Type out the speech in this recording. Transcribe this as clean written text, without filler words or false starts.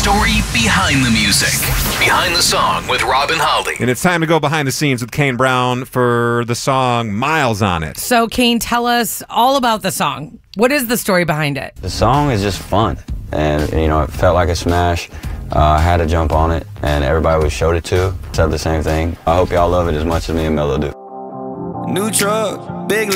story behind the music. Behind the Song with Rob and Holly. And it's time to go behind the scenes with Kane Brown for the song Miles on It. So, Kane, tell us all about the song. What is the story behind it? The song is just fun, and it felt like a smash. I had to jump on it, and everybody we showed it to said the same thing. I hope y'all love it as much as me and Melo do. New truck, big